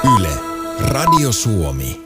Yle, Radio Suomi.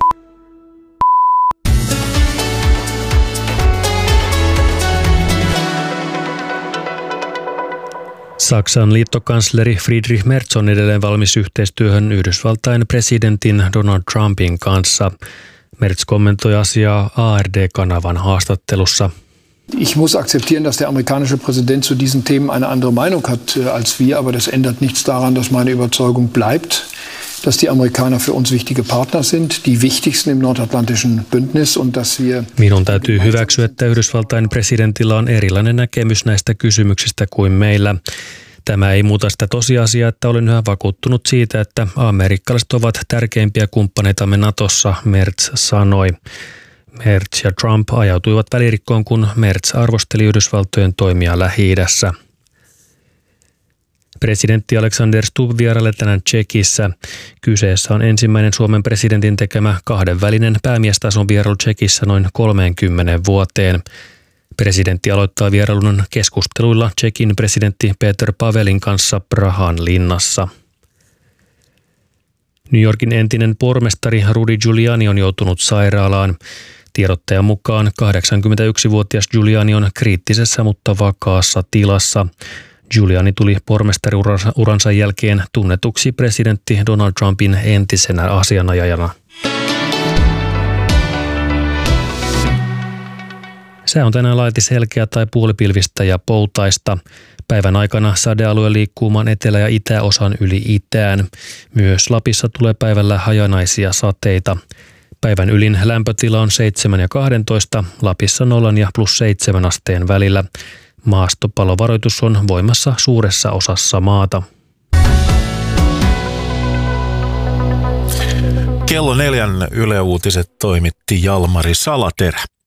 Saksan liittokansleri Friedrich Merz on edelleen valmis yhteistyöhön Yhdysvaltain presidentin Donald Trumpin kanssa. Merz kommentoi asiaa ARD-kanavan haastattelussa. Ich muss akzeptieren, dass der amerikanische Präsident zu diesen Themen eine andere Meinung hat als wir, aber das ändert nichts daran, dass meine Überzeugung bleibt, dass die Amerikaner für uns wichtige Partner sind, die wichtigsten im nordatlantischen Bündnis und dass wir... Minun täytyy hyväksyä, että Yhdysvaltain presidentillä on erilainen näkemys näistä kysymyksistä kuin meillä. Tämä ei muuta sitä tosiasiaa, että olen yhä vakuuttunut siitä, että amerikkalaiset ovat tärkeimpiä kumppaneitamme Natossa, Merz sanoi. Merz ja Trump ajautuivat välirikkoon, kun Merz arvosteli Yhdysvaltojen toimia Lähi-idässä. Presidentti Alexander Stubb vierailee tänään Tšekissä. Kyseessä on ensimmäinen Suomen presidentin tekemä kahdenvälinen päämiestason vierailu Tšekissä noin 30 vuoteen. Presidentti aloittaa vierailun keskusteluilla Tšekin presidentti Petr Pavelin kanssa Prahan linnassa. New Yorkin entinen pormestari Rudy Giuliani on joutunut sairaalaan. Tiedottajan mukaan 81-vuotias Giuliani on kriittisessä, mutta vakaassa tilassa. Giuliani tuli pormestariuransa jälkeen tunnetuksi presidentti Donald Trumpin entisenä asianajajana. Sää on tänään laajalti selkeä tai puolipilvistä ja poutaista. Päivän aikana sadealue liikkuu maan etelä- ja itäosan yli itään. Myös Lapissa tulee päivällä hajanaisia sateita. Päivän ylin lämpötila on 7 ja 12, Lapissa 0 ja +7 asteen välillä. Maastopalovaroitus on voimassa suuressa osassa maata. Kello 4 Yle Uutiset toimitti Jalmari Salaterä.